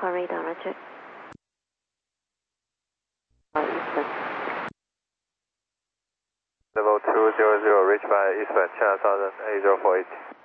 Alpha radar, roger. Eastern. Level 200, reach by Eastern, China Southern 8048.